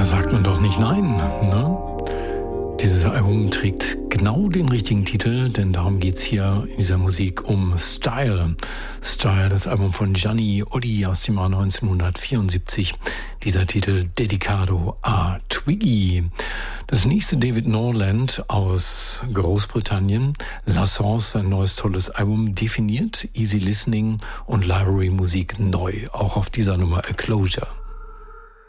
sagt man doch nicht nein, ne? Dieses Album trägt genau den richtigen Titel, denn darum geht's hier in dieser Musik um Style. Style, das Album von Gianni Oddi aus dem Jahr 1974. Dieser Titel Dedicado a Twiggy. Das nächste David Norland aus Großbritannien. La Source, sein neues tolles Album, definiert Easy Listening und Library Musik neu. Auch auf dieser Nummer A Closure.